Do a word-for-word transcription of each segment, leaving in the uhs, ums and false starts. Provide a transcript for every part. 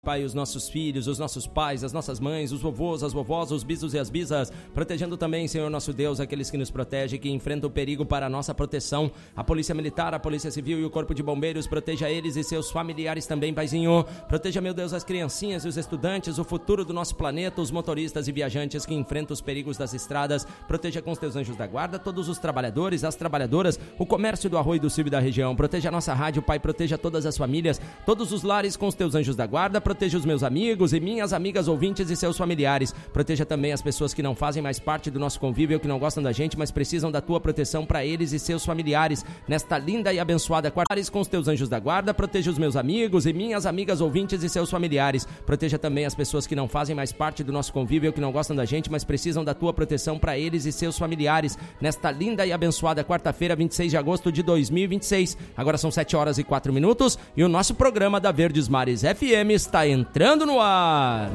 Pai, os nossos filhos, os nossos pais, as nossas mães, os vovôs, as vovós, os bisos e as bisas, protegendo também, Senhor nosso Deus, aqueles que nos protegem, que enfrentam o perigo para a nossa proteção, a Polícia Militar, a Polícia Civil e o Corpo de Bombeiros, proteja eles e seus familiares também, Paizinho, proteja, meu Deus, as criancinhas e os estudantes, o futuro do nosso planeta, os motoristas e viajantes que enfrentam os perigos das estradas, proteja com os teus anjos da guarda, todos os trabalhadores, as trabalhadoras, o comércio do Arroio do Silva e da região, proteja a nossa rádio, Pai, proteja todas as famílias, todos os lares com os teus anjos da guarda, proteja os meus amigos e minhas amigas ouvintes e seus familiares. Proteja também as pessoas que não fazem mais parte do nosso convívio, que não gostam da gente, mas precisam da tua proteção para eles e seus familiares. Nesta linda e abençoada quarta com os teus anjos da guarda, proteja os meus amigos e minhas amigas ouvintes e seus familiares. Proteja também as pessoas que não fazem mais parte do nosso convívio, que não gostam da gente, mas precisam da tua proteção para eles e seus familiares. Nesta linda e abençoada quarta-feira, vinte e seis de agosto de dois mil e vinte e seis. Agora são sete horas e quatro minutos e o nosso programa da Verdes Mares F M está entrando no ar.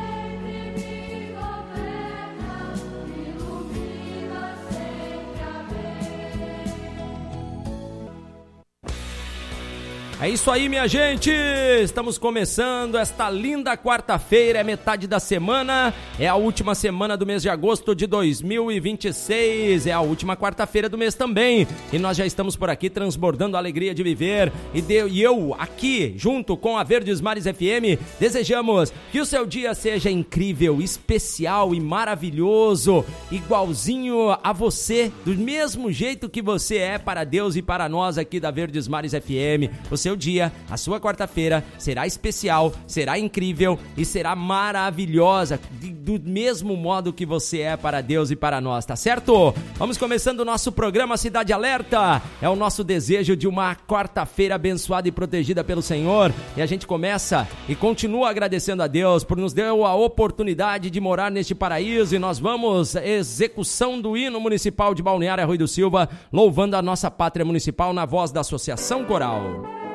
É isso aí, minha gente! Estamos começando esta linda quarta-feira, é metade da semana, é a última semana do mês de agosto de dois mil e vinte e seis, é a última quarta-feira do mês também, e nós já estamos por aqui transbordando a alegria de viver, e, de, e eu aqui, junto com a Verdes Mares F M, desejamos que o seu dia seja incrível, especial e maravilhoso, igualzinho a você, do mesmo jeito que você é para Deus e para nós aqui da Verdes Mares F M. Você seu dia, a sua quarta-feira será especial, será incrível e será maravilhosa, do mesmo modo que você é para Deus e para nós, tá certo? Vamos começando o nosso programa Cidade Alerta, é o nosso desejo de uma quarta-feira abençoada e protegida pelo Senhor, e a gente começa e continua agradecendo a Deus por nos dar a oportunidade de morar neste paraíso, e nós vamos à execução do hino municipal de Balneário Arroio do Silva, louvando a nossa pátria municipal na voz da Associação Coral.